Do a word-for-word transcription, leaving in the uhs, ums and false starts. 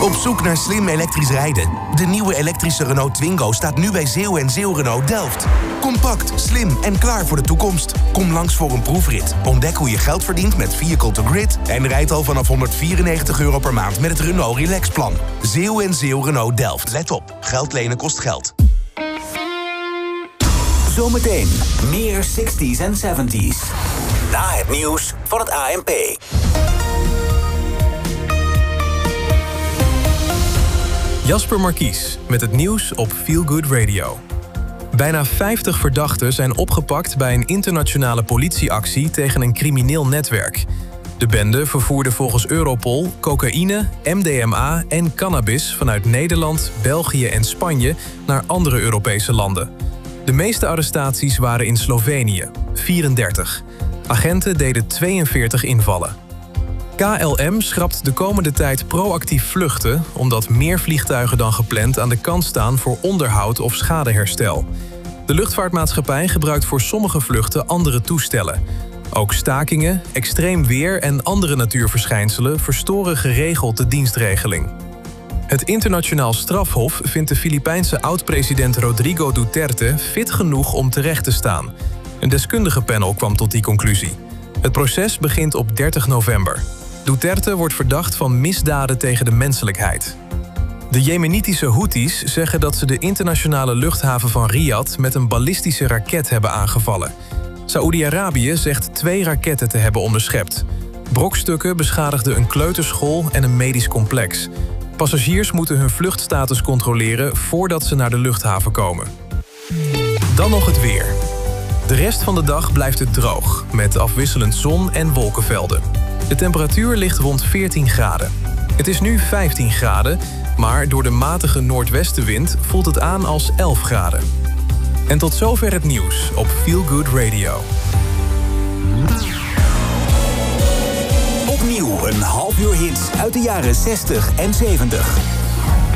Op zoek naar slim elektrisch rijden? De nieuwe elektrische Renault Twingo staat nu bij Zeeuw en Zeeuw Renault Delft. Compact, slim en klaar voor de toekomst. Kom langs voor een proefrit. Ontdek hoe je geld verdient met Vehicle to Grid... en rijd al vanaf honderdvierennegentig euro per maand met het Renault Relax Plan. Zeeuw en Zeeuw Renault Delft. Let op, geld lenen kost geld. Zometeen meer zestig's en zeventig's. Na het nieuws van het A N P. Jasper Markies met het nieuws op Feel Good Radio. Bijna vijftig verdachten zijn opgepakt bij een internationale politieactie tegen een crimineel netwerk. De bende vervoerde volgens Europol cocaïne, M D M A en cannabis vanuit Nederland, België en Spanje naar andere Europese landen. De meeste arrestaties waren in Slovenië, vierendertig. Agenten deden tweeënveertig invallen. K L M schrapt de komende tijd proactief vluchten... omdat meer vliegtuigen dan gepland aan de kant staan voor onderhoud of schadeherstel. De luchtvaartmaatschappij gebruikt voor sommige vluchten andere toestellen. Ook stakingen, extreem weer en andere natuurverschijnselen verstoren geregeld de dienstregeling. Het internationaal strafhof vindt de Filipijnse oud-president Rodrigo Duterte fit genoeg om terecht te staan. Een deskundige panel kwam tot die conclusie. Het proces begint op dertig november. Duterte wordt verdacht van misdaden tegen de menselijkheid. De Jemenitische Houthis zeggen dat ze de internationale luchthaven van Riyadh met een ballistische raket hebben aangevallen. Saoedi-Arabië zegt twee raketten te hebben onderschept. Brokstukken beschadigden een kleuterschool en een medisch complex. Passagiers moeten hun vluchtstatus controleren voordat ze naar de luchthaven komen. Dan nog het weer. De rest van de dag blijft het droog, met afwisselend zon en wolkenvelden. De temperatuur ligt rond veertien graden. Het is nu vijftien graden, maar door de matige noordwestenwind voelt het aan als elf graden. En tot zover het nieuws op Feel Good Radio. Opnieuw een half uur hits uit de jaren zestig en zeventig.